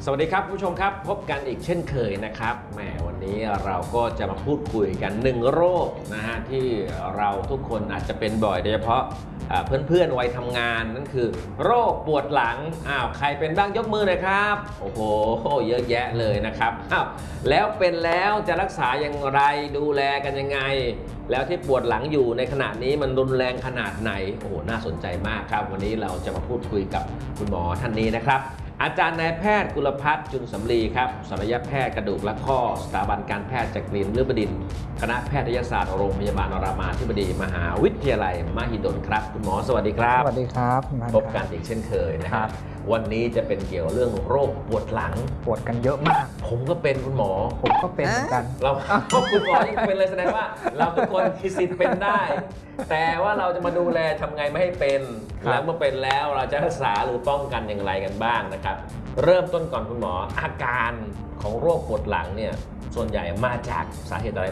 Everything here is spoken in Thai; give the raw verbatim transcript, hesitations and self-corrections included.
สวัสดีครับผู้ชมครับพบกันอีกเช่นเคยนะครับแหมวันนี้เราก็จะมาพูดคุยกันหนึ่งโรคนะฮะที่เราทุกคนอาจจะเป็นบ่อยโดยเฉพาะเพื่อนๆวัยทำงานนั่นคือโรคปวดหลังอ้าวใครเป็นบ้างยกมือหน่อยครับโอ้โหเยอะแยะเลยนะครับอ้าวแล้วเป็นแล้วจะรักษาอย่างไรดูแลกันยังไงแล้วที่ปวดหลังอยู่ในขณะนี้มันรุนแรงขนาดไหนโอ้โหน่าสนใจมากครับวันนี้เราจะมาพูดคุยกับคุณหมอท่านนี้นะครับอาจารย์นายแพทย์กุลภัทรจุลสำลีครับศัลยแพทย์กระดูกและข้อสถาบันการแพทย์จักรีนฤบดินทร์คณะแพทยศาสตร์โรงพยาบาลรามาธิบดีมหาวิทยาลัยมหิดลครับคุณหมอสวัสดีครับสวัสดีครับพบกันอีกเช่นเคยนะครับวันนี้จะเป็นเกี่ยวเรื่องโรคปวดหลังปวดกันเยอะมากผมก็เป็นคุณหมอผมก็เป็นเหมือนกันเราคุณหมอยังเป็นเลยแสดงว่าเราทุกคนมีสิทธิ์เป็นได้แต่ว่าเราจะมาดูแลทำไงไม่ให้เป็นแล้วเมื่อเป็นแล้วเราจะรักษาหรือป้องกันอย่างไรกันบ้างนะครับเริ่มต้นก่อนคุณหมออาการของโรคปวดหลังเนี่ยส่วนใหญ่มาจากสาเหตุอะไร